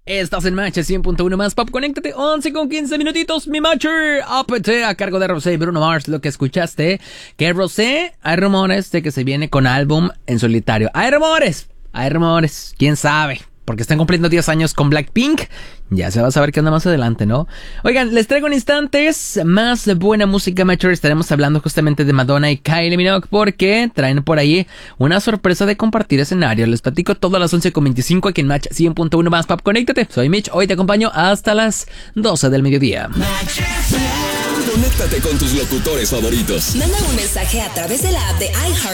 Estás en Match 100.1 más Pop. Conéctate 11 con 15 minutitos. Mi Matcher APT a cargo de Rosé y Bruno Mars. Lo que escuchaste, que Rosé, hay rumores de que se viene con álbum en solitario. Hay rumores. Quién sabe, porque están cumpliendo 10 años con Blackpink. Ya se va a saber qué onda más adelante, ¿no? Oigan, les traigo en instantes más buena música, Matcher. Estaremos hablando justamente de Madonna y Kylie Minogue, porque traen por ahí una sorpresa de compartir escenario. Les platico todo a las 11:25 aquí en Match 100.1 más Pop. Conéctate, soy Mitch. Hoy te acompaño hasta las 12 del mediodía. Conéctate con tus locutores favoritos. Manda un mensaje a través de la app de iHeart